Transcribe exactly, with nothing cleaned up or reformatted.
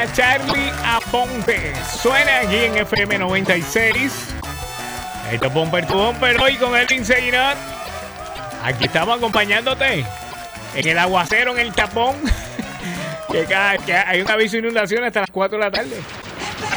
Charlie Aponte. Suena aquí en F M noventa y seis. Esto es Bumper to Bumper hoy con Elvin Seguinot. Aquí estamos acompañándote en el aguacero, en el tapón. que, cada, que hay un aviso de inundación hasta las cuatro de la tarde.